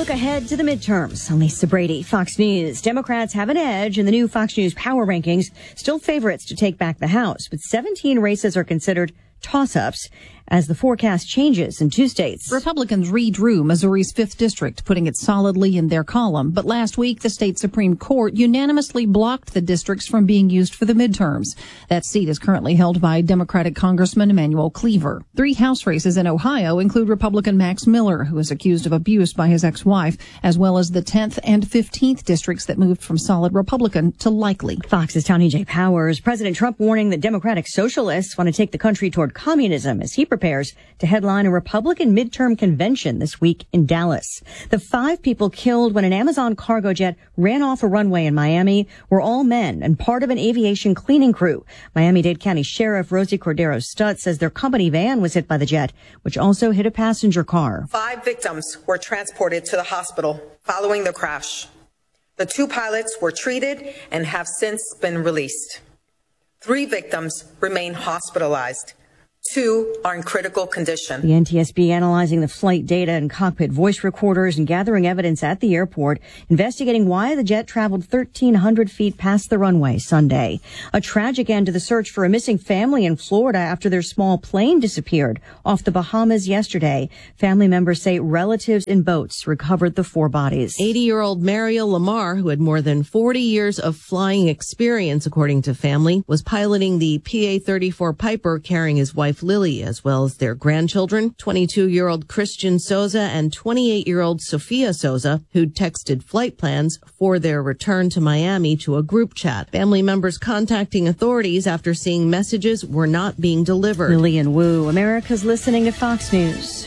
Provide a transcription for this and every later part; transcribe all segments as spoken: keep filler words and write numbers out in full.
look ahead to the midterms. I'm Lisa Brady, Fox News. Democrats have an edge in the new Fox News power rankings. Still favorites to take back the House, but seventeen races are considered toss-ups as the forecast changes in two states. Republicans redrew Missouri's fifth District, putting it solidly in their column. But last week, the state Supreme Court unanimously blocked the districts from being used for the midterms. That seat is currently held by Democratic Congressman Emanuel Cleaver. Three House races in Ohio include Republican Max Miller, who is accused of abuse by his ex-wife, as well as the tenth and fifteenth districts that moved from solid Republican to likely. Fox's Tony J. Powers. President Trump warning that Democratic socialists want to take the country toward communism as he prepares to headline a Republican midterm convention this week in Dallas. The five people killed when an Amazon cargo jet ran off a runway in Miami were all men and part of an aviation cleaning crew. Miami-Dade County Sheriff Rosie Cordero-Stutz says their company van was hit by the jet, which also hit a passenger car. Five victims were transported to the hospital following the crash. The two pilots were treated and have since been released. Three victims remain hospitalized. Two are in critical condition. The N T S B analyzing the flight data and cockpit voice recorders and gathering evidence at the airport, investigating why the jet traveled thirteen hundred feet past the runway Sunday. A tragic end to the search for a missing family in Florida after their small plane disappeared off the Bahamas yesterday. Family members say relatives in boats recovered the four bodies. eighty-year-old Mariel Lamar, who had more than forty years of flying experience, according to family, was piloting the P A thirty-four Piper carrying his wife Lily, as well as their grandchildren, twenty-two-year-old Christian Souza and twenty-eight-year-old Sophia Souza, who'd texted flight plans for their return to Miami to a group chat. Family members contacting authorities after seeing messages were not being delivered. Lillian Wu, America's listening to Fox News.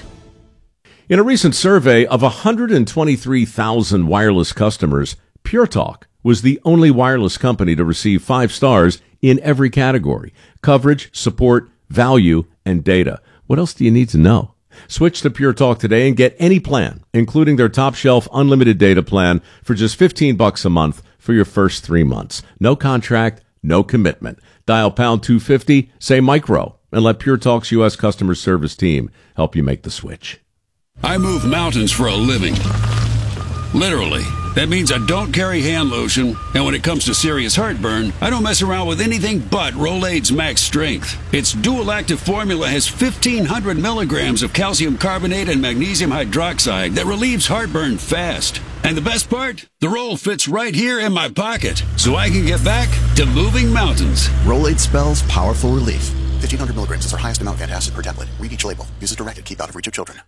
In a recent survey of one hundred twenty-three thousand wireless customers, Pure Talk was the only wireless company to receive five stars in every category: coverage, support, value, and data. What else do you need to know? Switch to Pure Talk today and get any plan, including their top shelf unlimited data plan, for just fifteen bucks a month for your first three months. No contract, no commitment. Dial pound two fifty, say micro, and let Pure Talk's U S customer service team help you make the switch. I move mountains for a living. Literally. That means I don't carry hand lotion, and when it comes to serious heartburn, I don't mess around with anything but Rolaids Max Strength. Its dual-active formula has fifteen hundred milligrams of calcium carbonate and magnesium hydroxide that relieves heartburn fast. And the best part? The roll fits right here in my pocket, so I can get back to moving mountains. Rolaids spells powerful relief. fifteen hundred milligrams is our highest amount of antacid per tablet. Read each label. Use as directed. Keep out of reach of children.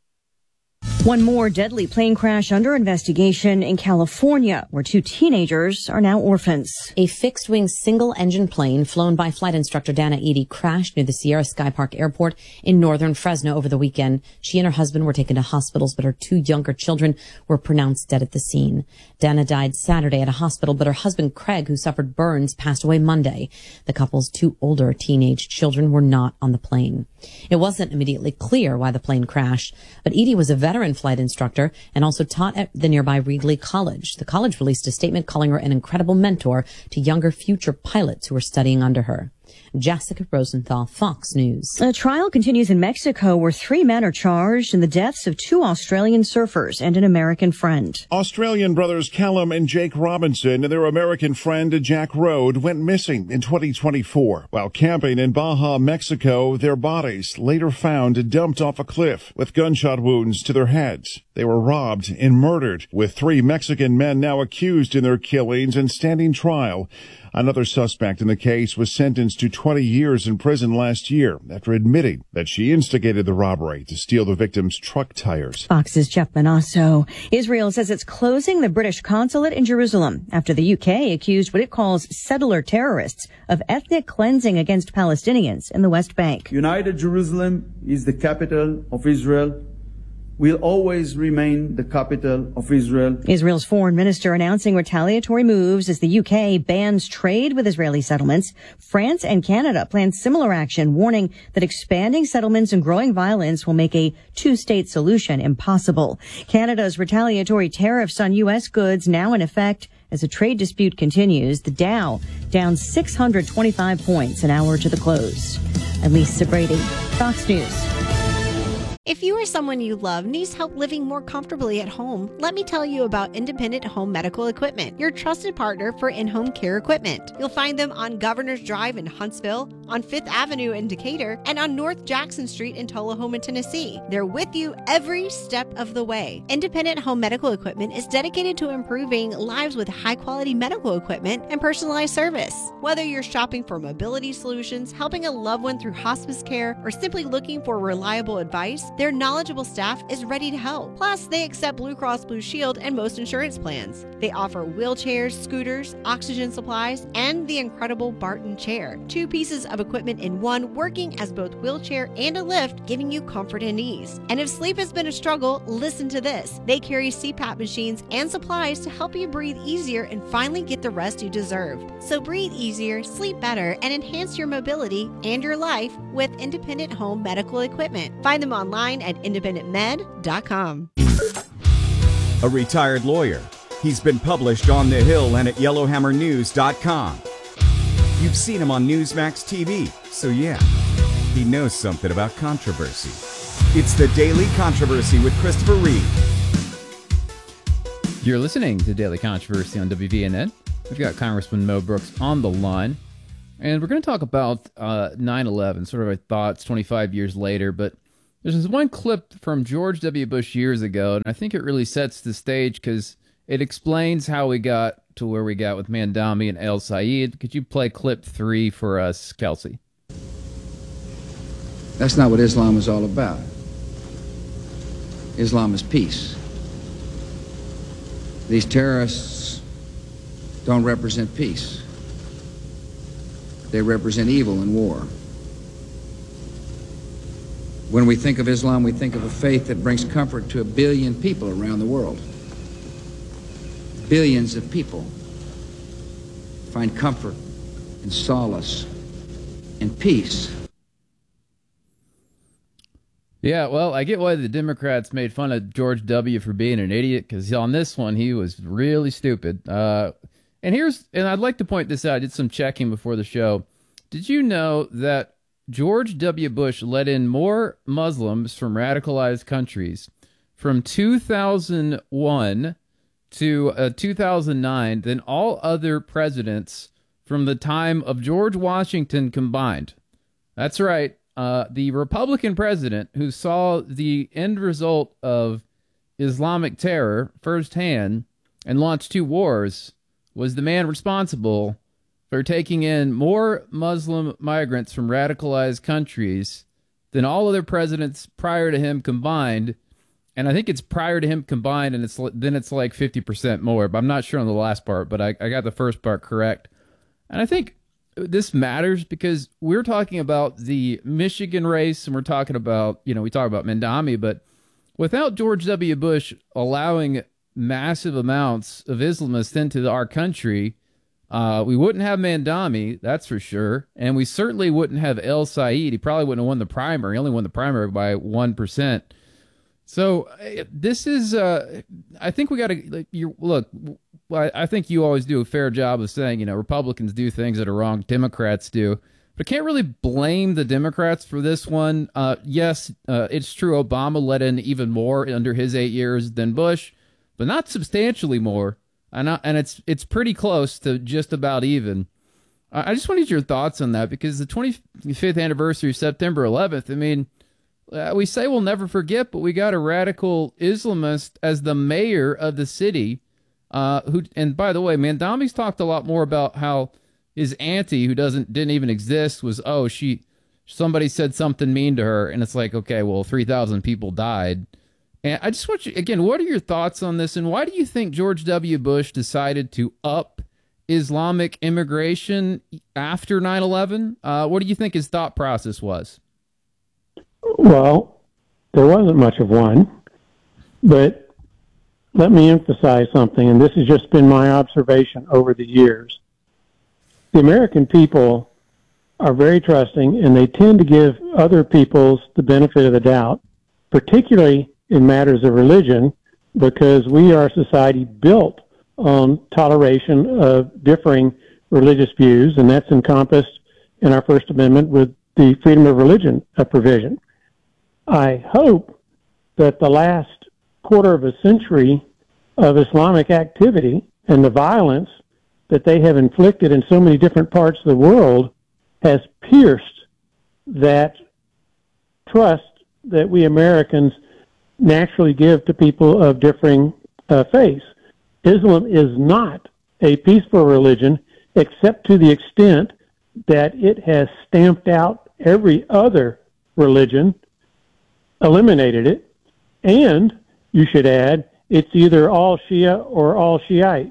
One more deadly plane crash under investigation in California, where two teenagers are now orphans. A fixed-wing single-engine plane flown by flight instructor Dana Eady crashed near the Sierra Sky Park Airport in northern Fresno over the weekend. She and her husband were taken to hospitals, but her two younger children were pronounced dead at the scene. Dana died Saturday at a hospital, but her husband Craig, who suffered burns, passed away Monday. The couple's two older teenage children were not on the plane. It wasn't immediately clear why the plane crashed, but Eady was a veteran flight instructor and also taught at the nearby Reedley College. The college released a statement calling her an incredible mentor to younger future pilots who were studying under her. Jessica Rosenthal, Fox News. A trial continues in Mexico where three men are charged in the deaths of two Australian surfers and an American friend. Australian brothers Callum and Jake Robinson and their American friend Jack Rode went missing in twenty twenty-four. While camping in Baja, Mexico, their bodies later found dumped off a cliff with gunshot wounds to their heads. They were robbed and murdered, with three Mexican men now accused in their killings and standing trial. Another suspect in the case was sentenced to twenty years in prison last year after admitting that she instigated the robbery to steal the victim's truck tires. Fox's Jeff Manasso. Israel says it's closing the British consulate in Jerusalem after the U K accused what it calls settler terrorists of ethnic cleansing against Palestinians in the West Bank. United Jerusalem is the capital of Israel. Will always remain the capital of Israel. Israel's foreign minister announcing retaliatory moves as the U K bans trade with Israeli settlements. France and Canada plan similar action, warning that expanding settlements and growing violence will make a two-state solution impossible. Canada's retaliatory tariffs on U S goods now in effect as the trade dispute continues. The Dow down six hundred twenty-five points an hour to the close. I'm Lisa Brady, Fox News. If you or someone you love needs help living more comfortably at home, let me tell you about Independent Home Medical Equipment, your trusted partner for in-home care equipment. You'll find them on Governor's Drive in Huntsville, on Fifth Avenue in Decatur, and on North Jackson Street in Tullahoma, Tennessee. They're with you every step of the way. Independent Home Medical Equipment is dedicated to improving lives with high-quality medical equipment and personalized service. Whether you're shopping for mobility solutions, helping a loved one through hospice care, or simply looking for reliable advice, their knowledgeable staff is ready to help. Plus, they accept Blue Cross Blue Shield and most insurance plans. They offer wheelchairs, scooters, oxygen supplies, and the incredible Barton chair. Two pieces of equipment in one, working as both wheelchair and a lift, giving you comfort and ease. And if sleep has been a struggle, listen to this. They carry C PAP machines and supplies to help you breathe easier and finally get the rest you deserve. So breathe easier, sleep better, and enhance your mobility and your life with Independent Home Medical Equipment. Find them online at independent med dot com. A retired lawyer. He's been published on The Hill and at yellowhammer news dot com. You've seen him on Newsmax T V, so yeah, he knows something about controversy. It's the Daily Controversy with Christopher Reed. You're listening to Daily Controversy on W V N N. We've got Congressman Mo Brooks on the line, and we're going to talk about uh, nine eleven, sort of our thoughts twenty-five years later, but there's this one clip from George W. Bush years ago, and I think it really sets the stage because it explains how we got to where we got with Mandami and El Sayed. Could you play clip three for us, Kelsey? That's not what Islam is all about. Islam is peace. These terrorists don't represent peace. They represent evil and war. When we think of Islam, we think of a faith that brings comfort to a billion people around the world. Billions of people find comfort and solace and peace. Yeah, well, I get why the Democrats made fun of George W. for being an idiot, because on this one, he was really stupid. Uh, and here's, and I'd like to point this out. I did some checking before the show. Did you know that George W. Bush let in more Muslims from radicalized countries from two thousand one to uh, two thousand nine than all other presidents from the time of George Washington combined? That's right. Uh, the Republican president who saw the end result of Islamic terror firsthand and launched two wars was the man responsible for taking in more Muslim migrants from radicalized countries than all other presidents prior to him combined. And I think it's prior to him combined, and it's then it's like fifty percent more. But I'm not sure on the last part, but I, I got the first part correct. And I think this matters because we're talking about the Michigan race, and we're talking about, you know, we talk about Mandami, but without George W. Bush allowing massive amounts of Islamists into our country, Uh, we wouldn't have Mandami, that's for sure, and we certainly wouldn't have El Sayed. He probably wouldn't have won the primary. He only won the primary by one percent. So uh, this is, uh, I think we got to, like, you look, I, I think you always do a fair job of saying, you know, Republicans do things that are wrong, Democrats do, but I can't really blame the Democrats for this one. Uh, yes, uh, it's true Obama let in even more under his eight years than Bush, but not substantially more. And, I, and it's it's pretty close to just about even. I just wanted your thoughts on that, because the twenty-fifth anniversary of September eleventh, I mean, uh, we say we'll never forget, but we got a radical Islamist as the mayor of the city. Uh, who, and by the way, Mandami's talked a lot more about how his auntie, who doesn't didn't even exist, was, oh, she somebody said something mean to her. And it's like, okay, well, three thousand people died. And I just want you, again, what are your thoughts on this? And why do you think George W. Bush decided to up Islamic immigration after nine eleven? Uh, what do you think his thought process was? Well, there wasn't much of one, but let me emphasize something, and this has just been my observation over the years. The American people are very trusting, and they tend to give other peoples the benefit of the doubt, particularly in matters of religion, because we are a society built on toleration of differing religious views, and that's encompassed in our First Amendment with the freedom of religion provision. I hope that the last quarter of a century of Islamic activity and the violence that they have inflicted in so many different parts of the world has pierced that trust that we Americans naturally give to people of differing uh, faiths. Islam is not a peaceful religion except to the extent that it has stamped out every other religion, eliminated it, and, you should add, it's either all Shia or all Shiite.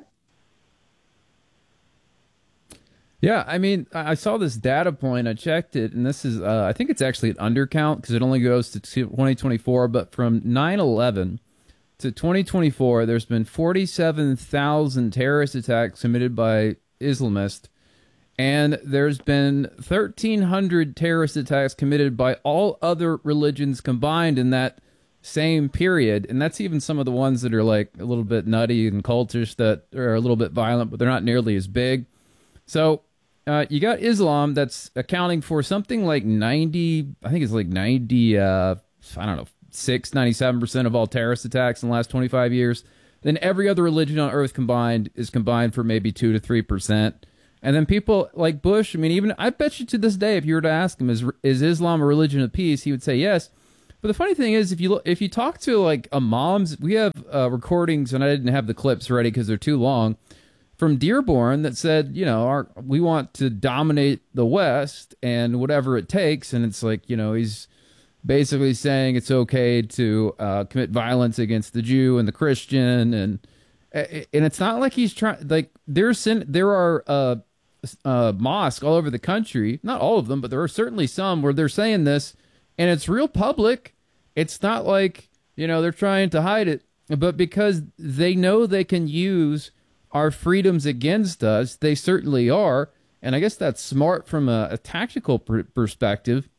Yeah, I mean, I saw this data point. I checked it, and this is, uh, I think it's actually an undercount because it only goes to twenty twenty-four, but from nine eleven to twenty twenty-four, there's been forty-seven thousand terrorist attacks committed by Islamists, and there's been thirteen hundred terrorist attacks committed by all other religions combined in that same period, and that's even some of the ones that are like a little bit nutty and cultish that are a little bit violent, but they're not nearly as big. So uh, you got Islam that's accounting for something like ninety, I think it's like ninety, uh, I don't know, six, ninety-seven percent of all terrorist attacks in the last twenty-five years. Then every other religion on earth combined is combined for maybe two to three percent. And then people like Bush, I mean, even I bet you to this day, if you were to ask him, is is Islam a religion of peace, he would say yes. But the funny thing is, if you look, if you talk to like imams, we have uh, recordings, and I didn't have the clips ready because they're too long, from Dearborn that said, you know, our, we want to dominate the West and whatever it takes. And it's like, you know, he's basically saying it's okay to uh, commit violence against the Jew and the Christian, and and it's not like he's trying. Like there's there are uh, uh, mosques all over the country, not all of them, but there are certainly some where they're saying this. And it's real public. It's not like, you know, they're trying to hide it. But because they know they can use our freedoms against us, they certainly are. And I guess that's smart from a, a tactical pr- perspective.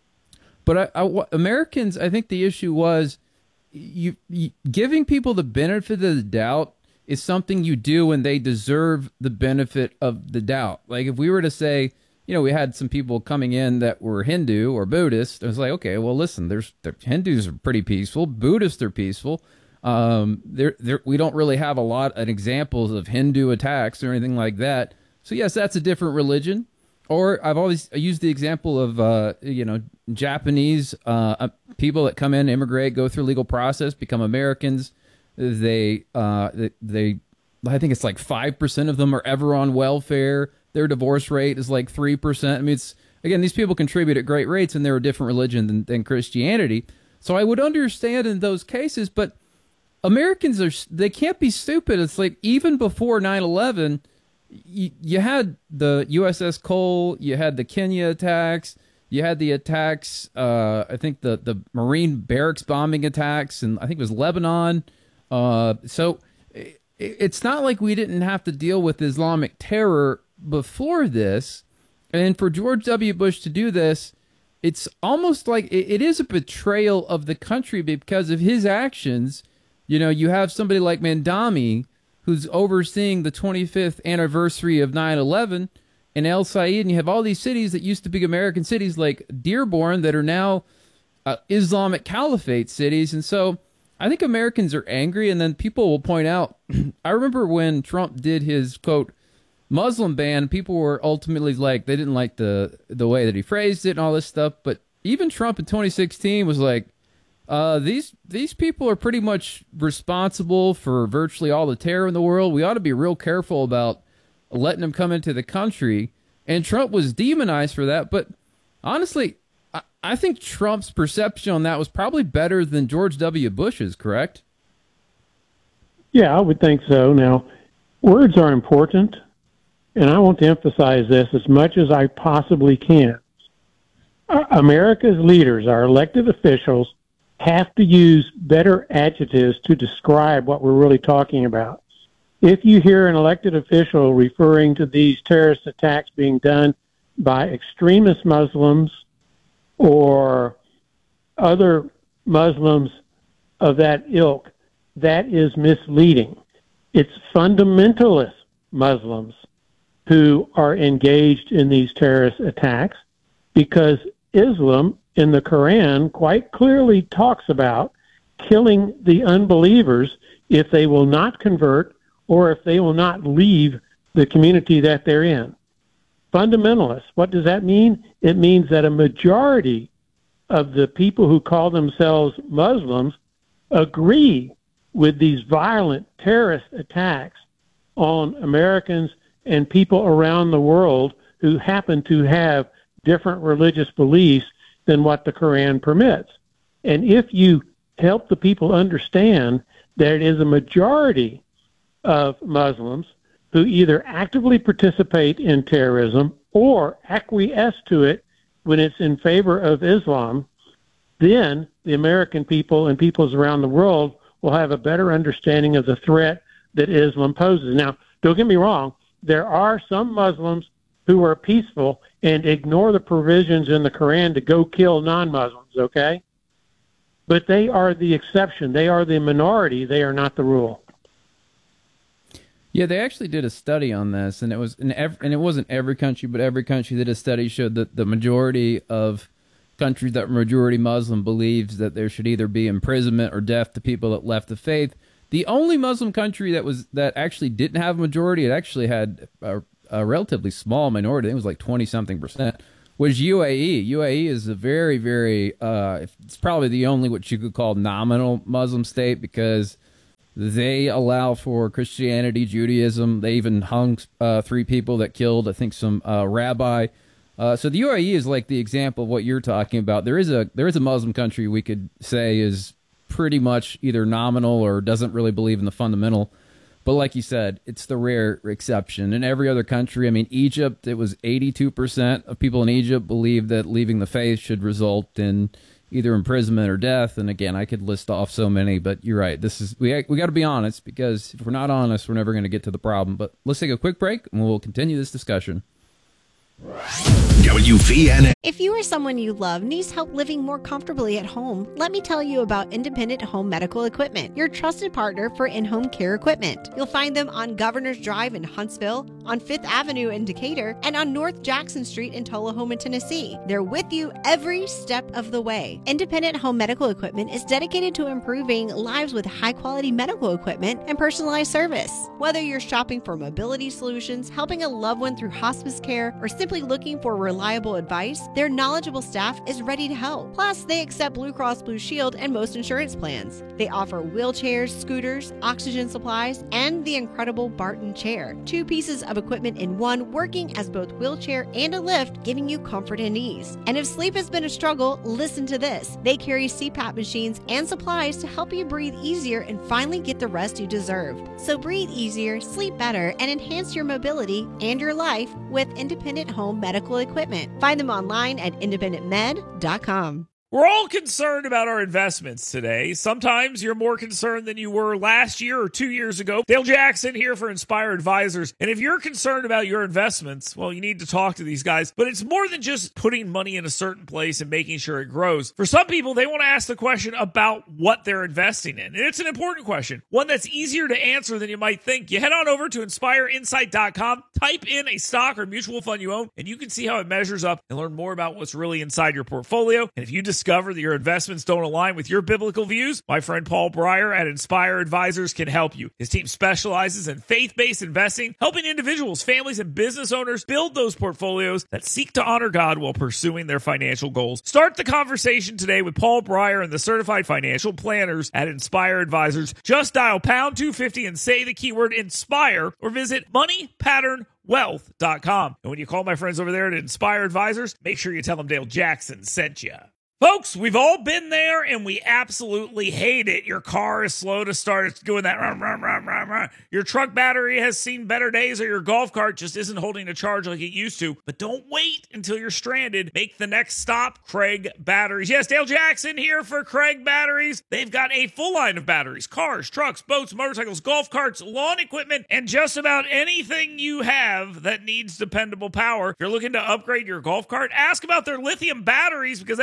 But I, I, Americans, I think the issue was you, you giving people the benefit of the doubt is something you do when they deserve the benefit of the doubt. Like if we were to say, you know, we had some people coming in that were Hindu or Buddhist. It was like, okay, well, listen, there's the Hindus are pretty peaceful. Buddhists are peaceful. Um, there, there, we don't really have a lot of examples of Hindu attacks or anything like that. So yes, that's a different religion. Or I've always used the example of, uh, you know, Japanese uh, people that come in, immigrate, go through legal process, become Americans. They, uh, they, they, I think it's like five percent of them are ever on welfare. Their divorce rate is like three percent. I mean, it's, again, these people contribute at great rates, and they're a different religion than, than Christianity. So I would understand in those cases, but Americans are, they can't be stupid. It's like even before nine eleven, you, you had the U S S Cole, you had the Kenya attacks, you had the attacks, uh, I think the, the Marine barracks bombing attacks, and I think it was Lebanon. Uh, so it, it's not like we didn't have to deal with Islamic terror before this. And for George W. Bush to do this, it's almost like it, it is a betrayal of the country because of his actions. You know, you have somebody like Mandami who's overseeing the twenty-fifth anniversary of nine eleven in El Said, and you have all these cities that used to be American cities like Dearborn that are now uh, Islamic Caliphate cities. And so I think Americans are angry, and then people will point out, I remember when Trump did his, quote, Muslim ban, people were ultimately like, they didn't like the the way that he phrased it and all this stuff. But even Trump in twenty sixteen was like, uh, these these people are pretty much responsible for virtually all the terror in the world. We ought to be real careful about letting them come into the country. And Trump was demonized for that. But honestly, I, I think Trump's perception on that was probably better than George W. Bush's, correct? Yeah, I would think so. Now, words are important. And I want to emphasize this as much as I possibly can. America's leaders, our elected officials, have to use better adjectives to describe what we're really talking about. If you hear an elected official referring to these terrorist attacks being done by extremist Muslims or other Muslims of that ilk, that is misleading. It's fundamentalist Muslims who are engaged in these terrorist attacks, because Islam in the Quran quite clearly talks about killing the unbelievers if they will not convert or if they will not leave the community that they're in. Fundamentalists, what does that mean? It means that a majority of the people who call themselves Muslims agree with these violent terrorist attacks on Americans and people around the world who happen to have different religious beliefs than what the Quran permits. And if you help the people understand that it is a majority of Muslims who either actively participate in terrorism or acquiesce to it when it's in favor of Islam, then the American people and peoples around the world will have a better understanding of the threat that Islam poses. Now, don't get me wrong, there are some Muslims who are peaceful and ignore the provisions in the Quran to go kill non-Muslims, okay? But they are the exception. They are the minority. They are not the rule. Yeah, they actually did a study on this, and it was in every, and it wasn't every country, but every country that did a study showed that the majority of countries that were majority Muslim believes that there should either be imprisonment or death to people that left the faith. The only Muslim country that was that actually didn't have a majority, it actually had a, a relatively small minority, I think it was like twenty something percent, was U A E. U A E is a very, very, uh, it's probably the only what you could call nominal Muslim state, because they allow for Christianity, Judaism. They even hung uh, three people that killed, I think, some uh, rabbi. Uh, so the U A E is like the example of what you're talking about. There is a there is a Muslim country we could say is pretty much either nominal or doesn't really believe in the fundamental. But like you said, it's the rare exception. In every other country, I mean, Egypt, it was eighty-two percent of people in Egypt believe that leaving the faith should result in either imprisonment or death. And again, I could list off so many, but you're right. This is we we got to be honest, because if we're not honest, we're never going to get to the problem. But let's take a quick break, and we'll continue this discussion. W V N. If you or someone you love needs help living more comfortably at home, let me tell you about Independent Home Medical Equipment, your trusted partner for in-home care equipment. You'll find them on Governor's Drive in Huntsville, on Fifth Avenue in Decatur, and on North Jackson Street in Tullahoma, Tennessee. They're with you every step of the way. Independent Home Medical Equipment is dedicated to improving lives with high-quality medical equipment and personalized service. Whether you're shopping for mobility solutions, helping a loved one through hospice care, or simply looking for reliable advice, their knowledgeable staff is ready to help. Plus, they accept Blue Cross Blue Shield and most insurance plans. They offer wheelchairs, scooters, oxygen supplies, and the incredible Barton chair. Two pieces of equipment in one, working as both wheelchair and a lift, giving you comfort and ease. And if sleep has been a struggle, listen to this. They carry C PAP machines and supplies to help you breathe easier and finally get the rest you deserve. So breathe easier, sleep better, and enhance your mobility and your life with Independent Home Medical Equipment. Find them online at independent med dot com. We're all concerned about our investments today. Sometimes you're more concerned than you were last year or two years ago. Dale Jackson here for Inspire Advisors. And if you're concerned about your investments, well, you need to talk to these guys. But it's more than just putting money in a certain place and making sure it grows. For some people, they want to ask the question about what they're investing in. And it's an important question, one that's easier to answer than you might think. You head on over to inspire insight dot com, type in a stock or mutual fund you own, and you can see how it measures up and learn more about what's really inside your portfolio. And if you decide discover that your investments don't align with your biblical views, my friend Paul Breyer at Inspire Advisors can help you. His team specializes in faith-based investing, helping individuals, families, and business owners build those portfolios that seek to honor God while pursuing their financial goals. Start the conversation today with Paul Breyer and the certified financial planners at Inspire Advisors. Just dial pound two fifty and say the keyword INSPIRE, or visit money pattern wealth dot com. And when you call my friends over there at Inspire Advisors, make sure you tell them Dale Jackson sent you. Folks, we've all been there, and we absolutely hate it. Your car is slow to start. It's doing that. Rah, rah, rah, rah, rah. Your truck battery has seen better days, or your golf cart just isn't holding a charge like it used to. But don't wait until you're stranded. Make the next stop, Craig Batteries. Yes, Dale Jackson here for Craig Batteries. They've got a full line of batteries, cars, trucks, boats, motorcycles, golf carts, lawn equipment, and just about anything you have that needs dependable power. If you're looking to upgrade your golf cart, ask about their lithium batteries, because they've got lithium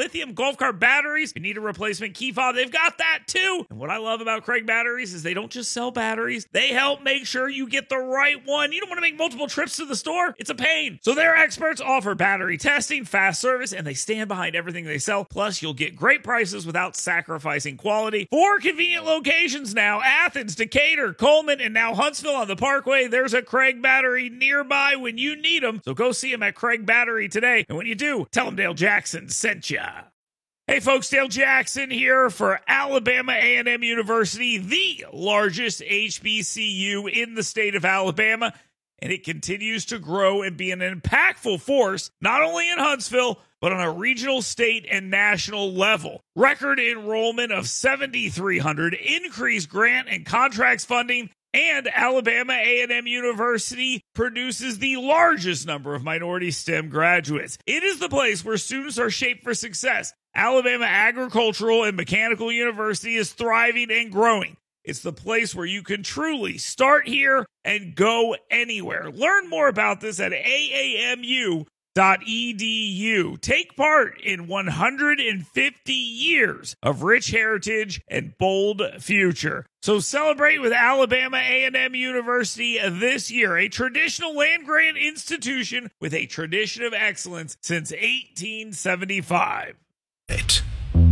lithium golf cart batteries. If you need a replacement key fob, they've got that too. And what I love about Craig Batteries is they don't just sell batteries. They help make sure you get the right one. You don't want to make multiple trips to the store. It's a pain. So their experts offer battery testing, fast service, and they stand behind everything they sell. Plus, you'll get great prices without sacrificing quality. Four convenient locations now: Athens, Decatur, Coleman, and now Huntsville on the Parkway. There's a Craig Battery nearby when you need them. So go see them at Craig Battery today. And when you do, tell them Dale Jackson sent ya. Hey folks, Dale Jackson here for Alabama A and M University, the largest H B C U in the state of Alabama. And it continues to grow and be an impactful force, not only in Huntsville, but on a regional, state, and national level. Record enrollment of seven thousand three hundred, increased grant and contracts funding, and Alabama A and M University produces the largest number of minority STEM graduates. It is the place where students are shaped for success. Alabama Agricultural and Mechanical University is thriving and growing. It's the place where you can truly start here and go anywhere. Learn more about this at A A M U dot E D U. Take part in one hundred fifty years of rich heritage and bold future. So celebrate with Alabama A and M University this year, a traditional land-grant institution with a tradition of excellence since eighteen seventy-five. It.